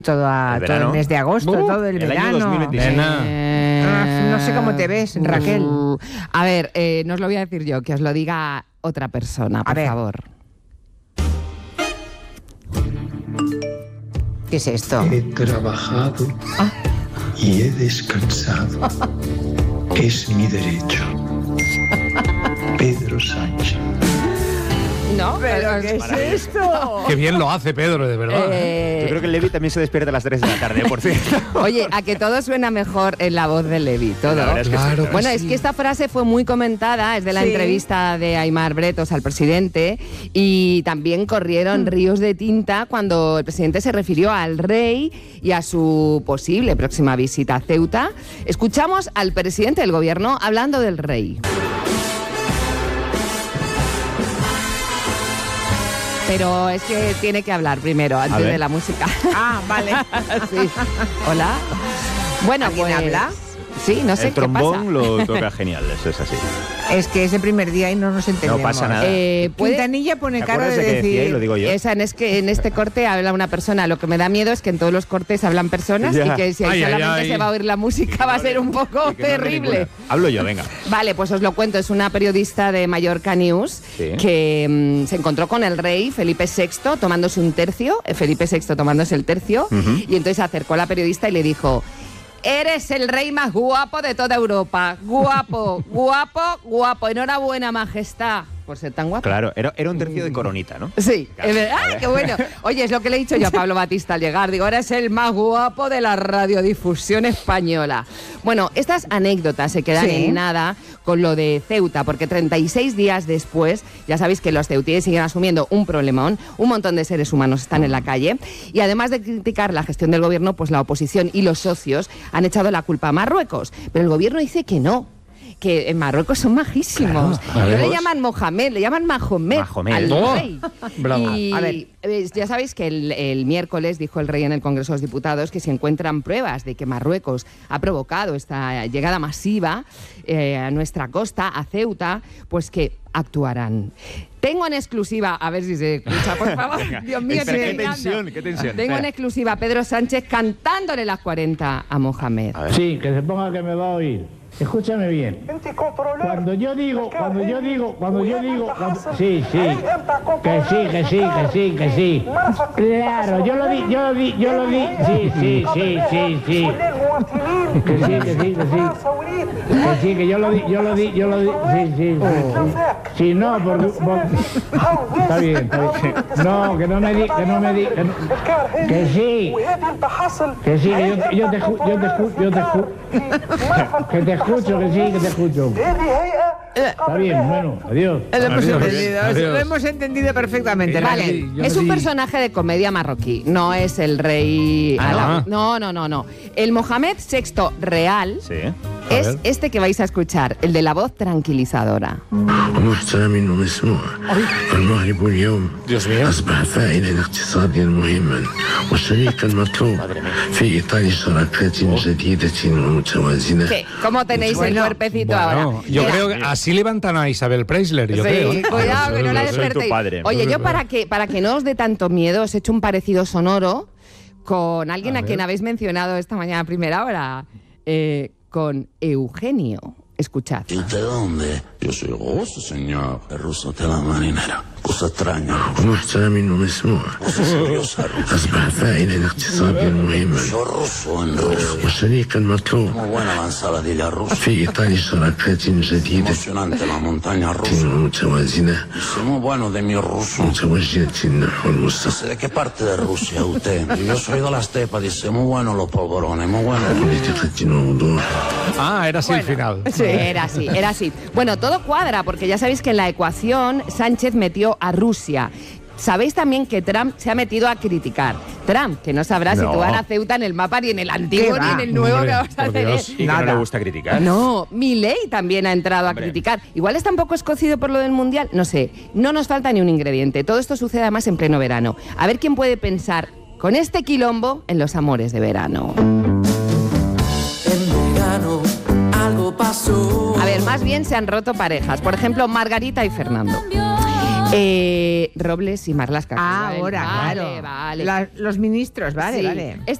todo el mes de agosto, todo el verano. Año 2026. No sé cómo te ves, Raquel. A ver, no os lo voy a decir yo, que os lo diga otra persona, por favor. ¿Qué es esto? He trabajado y he descansado. Es mi derecho. Pedro Sánchez. ¿No? ¿Pero qué es esto? Qué bien lo hace Pedro, de verdad. Yo creo que el Levi también se despierta a las 3 de la tarde, por cierto. Oye, a que todo suena mejor en la voz de Levi, todo. La verdad es que Claro. sí. Bueno, es que esta frase fue muy comentada, es de la entrevista de Aimar Bretos al presidente, y también corrieron ríos de tinta cuando el presidente se refirió al rey y a su posible próxima visita a Ceuta. Escuchamos al presidente del gobierno hablando del rey. Pero es que tiene que hablar primero, antes de la música. Ah, vale. Sí. Hola. Bueno, ¿Alguien pues, habla? Sí, no sé El qué pasa. trombón lo toca genial, eso es así. Es que es el primer día y no nos entendemos. No pasa nada. ¿puede- Quintanilla pone ¿Te cara de acuerdas de que decía y lo decir... digo yo? Es que en este corte habla una persona. Lo que me da miedo es que en todos los cortes hablan personas Ya. y que si Ay, solamente ay. se va a oír la música va a ser un poco Y que no hable terrible. ninguna. Hablo yo, venga. Vale, pues os lo cuento. Es una periodista de Mallorca News Sí. que se encontró con el rey Felipe VI tomándose un tercio. Felipe VI tomándose el tercio. Y entonces se acercó a la periodista y le dijo: eres el rey más guapo de toda Europa. Guapo, guapo, guapo. Enhorabuena, majestad, por ser tan guapo. Claro, era un tercio de coronita, ¿no? Sí, Claro, es verdad. vale. ¡Qué bueno! Oye, es lo que le he dicho yo a Pablo Batista al llegar. Digo, eres el más guapo de la radiodifusión española. Bueno, estas anécdotas se quedan en nada con lo de Ceuta, porque 36 días después, ya sabéis que los ceutíes siguen asumiendo un problemón, un montón de seres humanos están en la calle, y además de criticar la gestión del gobierno, pues la oposición y los socios han echado la culpa a Marruecos. Pero el gobierno dice que no, que en Marruecos son majísimos. Claro. No le llaman Mohamed, le llaman Mahomet, Mahomet. al Oh, rey. bravo. Y A ver. ya sabéis que el miércoles dijo el rey en el Congreso de los Diputados que si encuentran pruebas de que Marruecos ha provocado esta llegada masiva a nuestra costa, a Ceuta, pues que actuarán. Tengo en exclusiva, a ver si se escucha, por favor. Dios mío, Espera, estoy qué temblando. tensión, qué tensión. Tengo en Espera. exclusiva a Pedro Sánchez cantándole las 40 a Mohamed. A ver. Sí, que se ponga que me va a oír. Escúchame bien. Cuando yo digo, sí, que sí. Claro, yo lo di, sí. Que yo lo di, sí. Sí, no, porque está bien. No, que no me di, que sí, que yo te escucho, que te escucho. Está bien, bueno, adiós. Lo hemos Adiós. entendido, Adiós. lo hemos entendido perfectamente. Vale, Raquel. yo es lo un di. personaje de comedia marroquí, no es el rey... Ah. No. El Mohamed VI real Sí. es ver. este que vais a escuchar, el de la voz tranquilizadora. محترم ومسموع المغرب اليوم Dios mío. أصبح فاعلا اقتصاديا مهما وشريكا مطلوب في إطار شراكات جديدة ومتوازنة. ¿Qué? ¿Cómo tenéis el cuerpecito ahora? Bueno, yo Mira, creo que así levantan a Isabel Preisler, yo sí, creo. cuidado que no la Soy tu despertéis. padre. Oye, yo para que no os dé tanto miedo, os he hecho un parecido sonoro con alguien a quien habéis mencionado esta mañana a primera hora, con Eugenio. Escuchad. ¿Y de dónde? Yo soy ruso, señor. El ruso de la marinera. Cosa extraña. محترم ومسموع أصبح فاعلا اقتصاديا مهما Yo ruso en Rusia. وشريكا مطلوب Muy buena la ensaladilla rusa. في إطار شراكات جديدة Emocionante la montaña rusa. ومتوازنة Dice muy bueno de mi ruso. متوجهة نحو المستقبل. Dice, ¿de qué parte de Rusia usted? Y yo soy de la estepa. Dice, muy bueno los polvorones, muy bueno. بثقة ووضوح Ah, era así el final. Sí, era así. Bueno, todo cuadra, porque ya sabéis que en la ecuación Sánchez metió a Rusia. Sabéis también que Trump se ha metido a criticar. Trump, que no sabrá No. situar a Ceuta en el mapa ni en el antiguo ¿Qué ni va? en el nuevo Hombre, que vamos a por tener. Dios. Y que no le gusta criticar. No, Milei también ha entrado a Hombre. criticar. Igual está un poco escocido por lo del Mundial, no sé. No nos falta ni un ingrediente. Todo esto sucede además en pleno verano. A ver quién puede pensar con este quilombo en los amores de verano. En verano algo pasó. A ver, más bien se han roto parejas. Por ejemplo, Margarita y Fernando. Robles y Marlaska. Ah, ahora, vale, claro. Vale. Los ministros, vale, Sí. vale.